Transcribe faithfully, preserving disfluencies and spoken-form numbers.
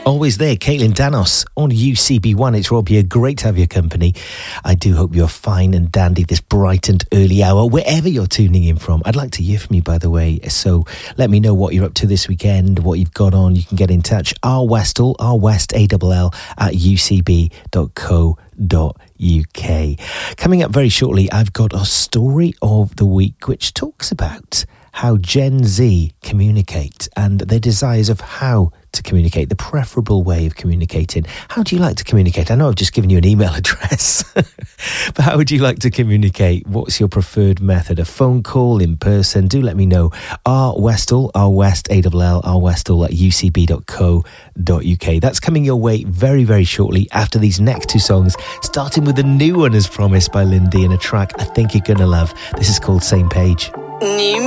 Always there, Caitlin Danos on U C B one. It's Rob here. Great to have your company. I do hope you're fine and dandy this bright and early hour, wherever you're tuning in from. I'd like to hear from you, by the way. So let me know what you're up to this weekend, what you've got on. You can get in touch. R Westall, R West A L L at U C B dot co dot U K. Coming up very shortly, I've got a story of the week which talks about how Gen Z communicate and their desires of how to communicate, the preferable way of communicating. How do you like to communicate? I know I've just given you an email address, but how would you like to communicate? What's your preferred method? A phone call, in person? Do let me know. R Westall, R West A L L, R Westall at U C B dot co dot U K. That's coming your way very, very shortly after these next two songs, starting with a new one as promised by Lindy and a track I think you're going to love. This is called Same Page. New